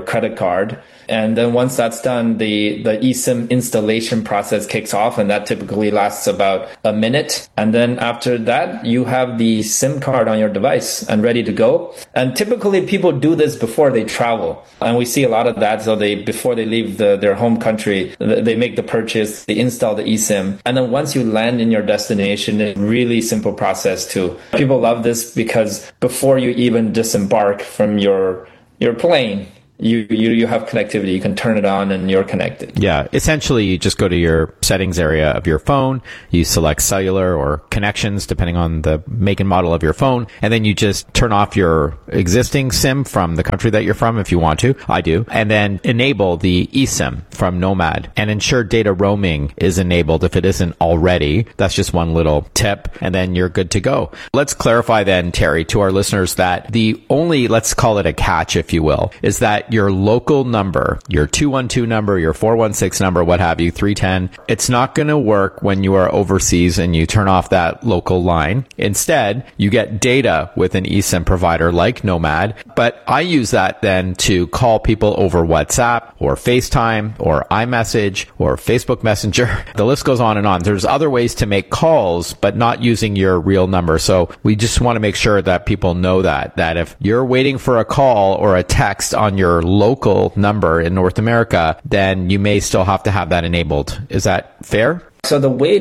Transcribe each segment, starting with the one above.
credit card. And then once that's done, the eSIM installation process kicks off, and that typically lasts about a minute. And then after that, you have the SIM card on your device and ready to go. And typically people do this before they travel. And we see a lot of that. So before they leave their home country, they make the purchase, they install the eSIM. And then once you land in your destination, it's a really simple process too. People love this because before you even disembark from your plane, you have connectivity. You can turn it on and you're connected. Yeah. Essentially, you just go to your settings area of your phone. You select cellular or connections, depending on the make and model of your phone. And then you just turn off your existing SIM from the country that you're from if you want to. I do. And then enable the eSIM from Nomad and ensure data roaming is enabled if it isn't already. That's just one little tip. And then you're good to go. Let's clarify then, Terry, to our listeners that the only, let's call it a catch, if you will, is that your local number, your 212 number, your 416 number, what have you, 310, it's not going to work when you are overseas and you turn off that local line. Instead, you get data with an eSIM provider like Nomad. But I use that then to call people over WhatsApp or FaceTime or iMessage or Facebook Messenger. The list goes on and on. There's other ways to make calls, but not using your real number. So we just want to make sure that people know that if you're waiting for a call or a text on your local number in North America, then you may still have to have that enabled. Is that fair? So the way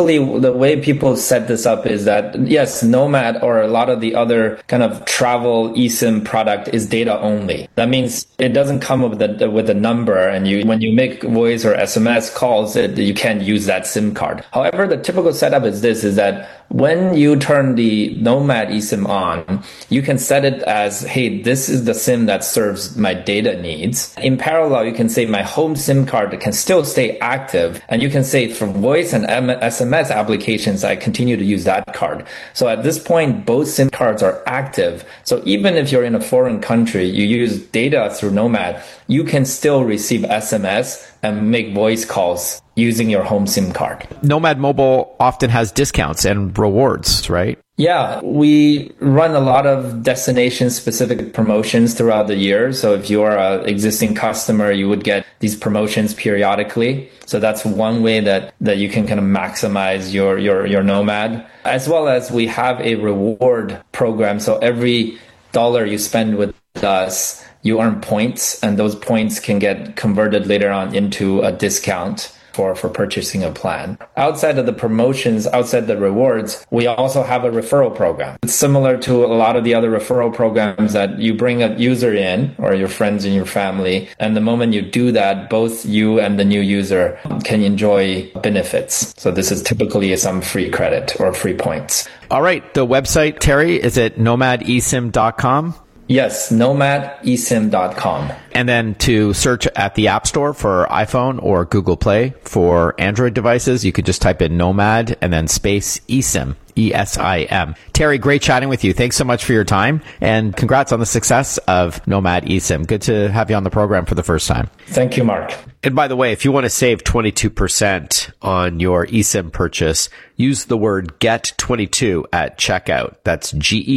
people set this up is that, yes, Nomad or a lot of the other kind of travel eSIM product is data only. That means it doesn't come with a number, and when you make voice or SMS calls, you can't use that SIM card. However, the typical setup is that when you turn the Nomad eSIM on, you can set it as, hey, this is the SIM that serves my data needs. In parallel, you can say my home SIM card can still stay active, and you can say for voice and SMS applications, I continue to use that card. So at this point, both SIM cards are active. So even if you're in a foreign country, you use data through Nomad, you can still receive SMS and make voice calls using your home SIM card. Nomad Mobile often has discounts and rewards, right? Yeah, we run a lot of destination-specific promotions throughout the year. So if you're an existing customer, you would get these promotions periodically. So that's one way that you can kind of maximize your Nomad. As well as we have a reward program. So every dollar you spend with us, you earn points, and those points can get converted later on into a discount for purchasing a plan. Outside of the promotions, outside the rewards, we also have a referral program. It's similar to a lot of the other referral programs that you bring a user in or your friends and your family. And the moment you do that, both you and the new user can enjoy benefits. So this is typically some free credit or free points. All right. The website, Terry, is it nomadesim.com? Yes, nomadesim.com. And then to search at the App Store for iPhone or Google Play for Android devices, you could just type in Nomad and then space eSIM, ESIM. Terry, great chatting with you. Thanks so much for your time, and congrats on the success of Nomad eSIM. Good to have you on the program for the first time. Thank you, Mark. And by the way, if you want to save 22% on your eSIM purchase, use the word GET22 at checkout. That's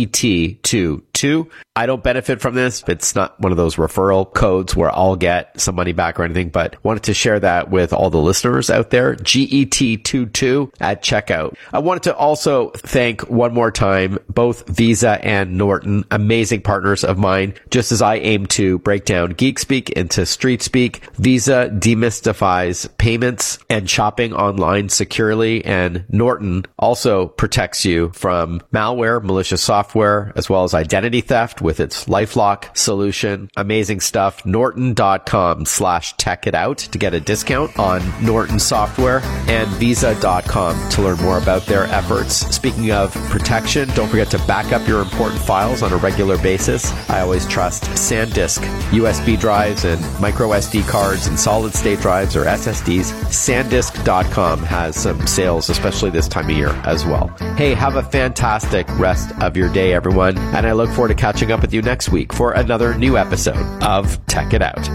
GET22. I don't benefit from this. It's not one of those referral codes where I'll get some money back or anything, but wanted to share that with all the listeners out there. GET22 at checkout. I wanted to also thank one more time both Visa and Norton, amazing partners of mine. Just as I aim to break down geek speak into street speak, Visa demystifies payments and shopping online securely, and Norton also protects you from malware, malicious software, as well as identity theft with its LifeLock solution. Amazing stuff. Norton.com/techitout to get a discount on Norton software, and Visa.com to learn more about their efforts. Speaking of protection, don't forget to back up your important files on a regular basis. I always trust SanDisk USB drives and micro SD cards and solid state drives or SSDs. SanDisk.com has some sales, especially this time of year as well. Hey, have a fantastic rest of your day, everyone. And I look forward to catching up with you next week for another new episode of Tech It Out.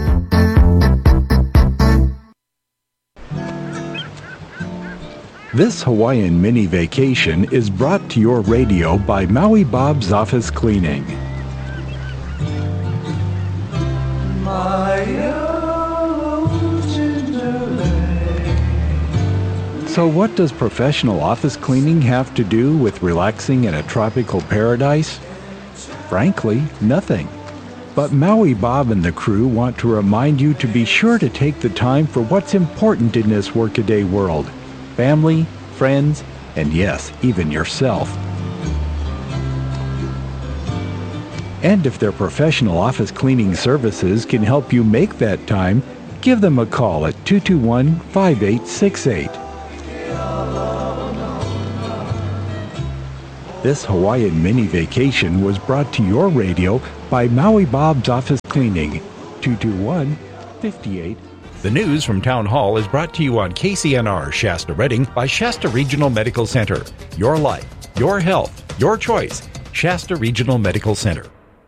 This Hawaiian mini vacation is brought to your radio by Maui Bob's Office Cleaning. So what does professional office cleaning have to do with relaxing in a tropical paradise? Frankly, nothing. But Maui Bob and the crew want to remind you to be sure to take the time for what's important in this workaday world. Family, friends, and yes, even yourself. And if their professional office cleaning services can help you make that time, give them a call at 221-5868. This Hawaiian mini vacation was brought to your radio by Maui Bob's Office Cleaning, 221-58. The news from Town Hall is brought to you on KCNR Shasta Redding by Shasta Regional Medical Center. Your life, your health, your choice. Shasta Regional Medical Center.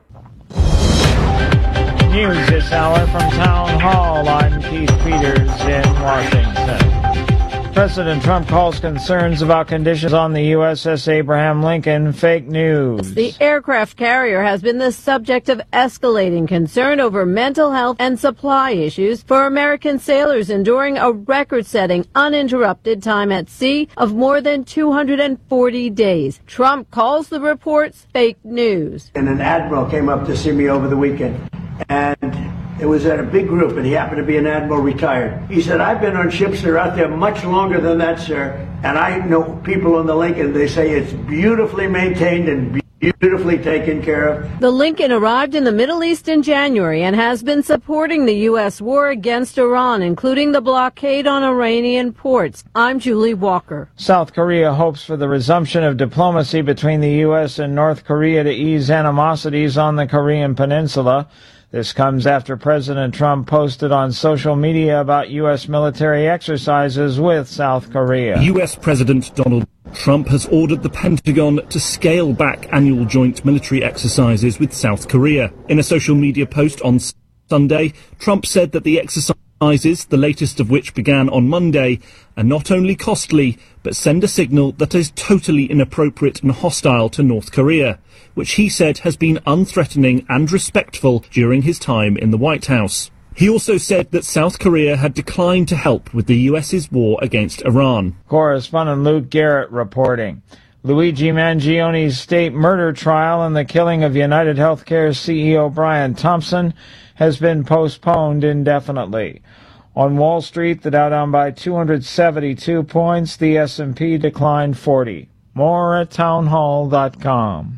News this hour from Town Hall. I'm Keith Peters in Washington. President Trump calls concerns about conditions on the USS Abraham Lincoln fake news. The aircraft carrier has been the subject of escalating concern over mental health and supply issues for American sailors enduring a record-setting, uninterrupted time at sea of more than 240 days. Trump calls the reports fake news. And an admiral came up to see me over the weekend, and it was at a big group, and he happened to be an admiral retired. He said, I've been on ships that are out there much longer than that, sir, and I know people on the Lincoln, they say it's beautifully maintained and beautifully taken care of. The Lincoln arrived in the Middle East in January and has been supporting the U.S. war against Iran, including the blockade on Iranian ports. I'm Julie Walker. South Korea hopes for the resumption of diplomacy between the U.S. and North Korea to ease animosities on the Korean Peninsula. This comes after President Trump posted on social media about U.S. military exercises with South Korea. U.S. President Donald Trump has ordered the Pentagon to scale back annual joint military exercises with South Korea. In a social media post on Sunday, Trump said that the exercises, the latest of which began on Monday, are not only costly, but send a signal that is totally inappropriate and hostile to North Korea, which he said has been unthreatening and respectful during his time in the White House. He also said that South Korea had declined to help with the U.S.'s war against Iran. Correspondent Luke Garrett reporting. Luigi Mangioni's state murder trial and the killing of United Healthcare CEO Brian Thompson has been postponed indefinitely. On Wall Street, the Dow down by 272 points, the S&P declined 40. More at townhall.com.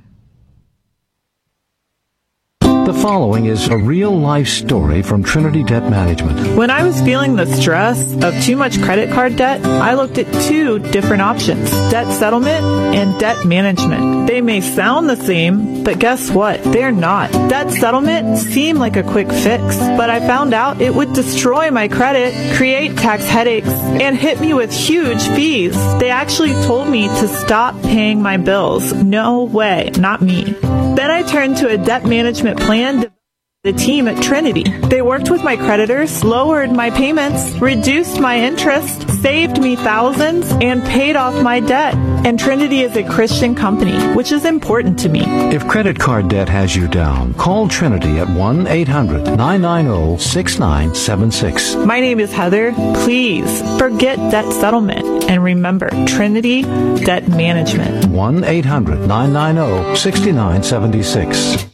The following is a real-life story from Trinity Debt Management. When I was feeling the stress of too much credit card debt, I looked at two different options, debt settlement and debt management. They may sound the same, but guess what? They're not. Debt settlement seemed like a quick fix, but I found out it would destroy my credit, create tax headaches, and hit me with huge fees. They actually told me to stop paying my bills. No way, not me. Then I turned to a debt management plan. The team at Trinity. They worked with my creditors, lowered my payments, reduced my interest, saved me thousands, and paid off my debt. And Trinity is a Christian company, which is important to me. If credit card debt has you down, call Trinity at 1-800-990-6976. My name is Heather. Please forget debt settlement and remember Trinity Debt Management. 1-800-990-6976.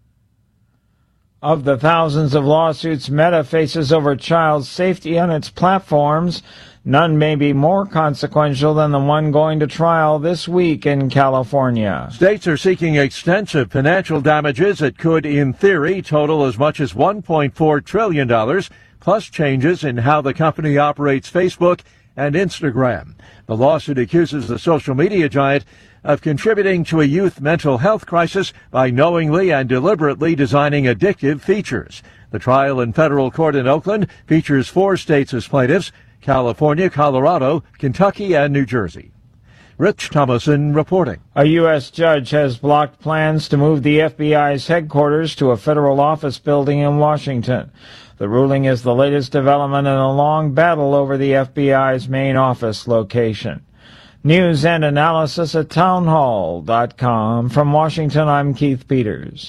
Of the thousands of lawsuits Meta faces over child safety on its platforms, none may be more consequential than the one going to trial this week in California. States are seeking extensive financial damages that could, in theory, total as much as $1.4 trillion, plus changes in how the company operates Facebook and Instagram. The lawsuit accuses the social media giant of contributing to a youth mental health crisis by knowingly and deliberately designing addictive features. The trial in federal court in Oakland features 4 states as plaintiffs: California, Colorado, Kentucky, and New Jersey. Rich Thomason reporting. A U.S. judge has blocked plans to move the FBI's headquarters to a federal office building in Washington. The ruling is the latest development in a long battle over the FBI's main office location. News and analysis at townhall.com. From Washington, I'm Keith Peters.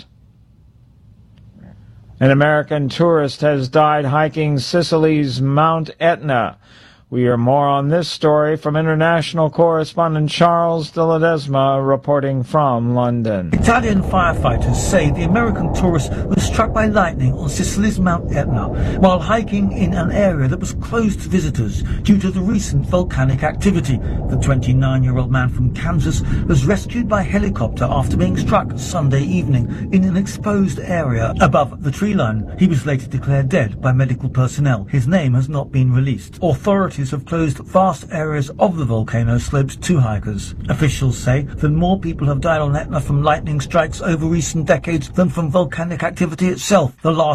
An American tourist has died hiking Sicily's Mount Etna. We hear more on this story from international correspondent Charles de Ledesma reporting from London. Italian firefighters say the American tourist was struck by lightning on Sicily's Mount Etna while hiking in an area that was closed to visitors due to the recent volcanic activity. The 29-year-old man from Kansas was rescued by helicopter after being struck Sunday evening in an exposed area above the tree line. He was later declared dead by medical personnel. His name has not been released. Authorities have closed vast areas of the volcano slopes to hikers. Officials say that more people have died on Etna from lightning strikes over recent decades than from volcanic activity itself. The last